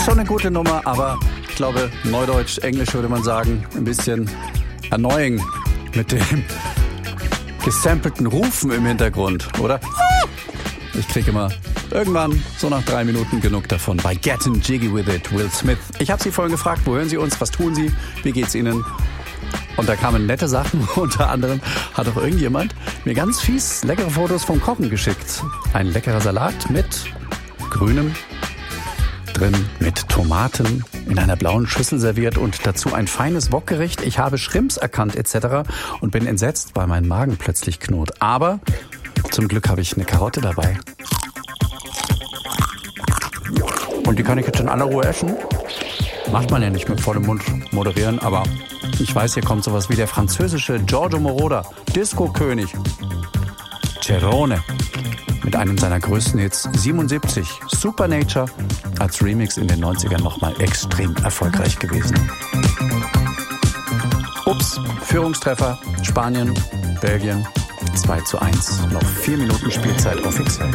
Schon eine gute Nummer, aber ich glaube, Neudeutsch, Englisch würde man sagen, ein bisschen annoying mit dem gesampelten Rufen im Hintergrund, oder? Ich kriege immer irgendwann, so nach 3 Minuten, genug davon. Bei Getting Jiggy With It, Will Smith. Ich habe Sie vorhin gefragt, wo hören Sie uns, was tun Sie, wie geht's Ihnen? Und da kamen nette Sachen, unter anderem hat auch irgendjemand mir ganz fies leckere Fotos vom Kochen geschickt. Ein leckerer Salat mit grünem drin, mit Tomaten in einer blauen Schüssel serviert und dazu ein feines Wokgericht. Ich habe Shrimps erkannt etc. und bin entsetzt, weil mein Magen plötzlich knurrt. Aber zum Glück habe ich eine Karotte dabei. Und die kann ich jetzt in aller Ruhe essen. Macht man ja nicht mit vollem Mund moderieren, aber ich weiß, hier kommt sowas wie der französische Giorgio Moroder, Disco-König. Cerrone. Mit einem seiner größten Hits, 77, Supernature, als Remix in den 90ern nochmal extrem erfolgreich gewesen. Ups, Führungstreffer, Spanien, Belgien, 2:1, noch 4 Minuten Spielzeit offiziell.